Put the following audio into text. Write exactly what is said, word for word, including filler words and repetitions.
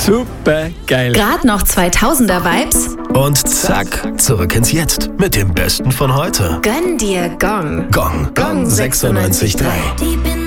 Super geil. Grad noch zweitausender-Vibes? Und zack, zurück ins Jetzt mit dem Besten von heute. Gönn dir Gong. Gong. Gong sechsundneunzig Komma drei.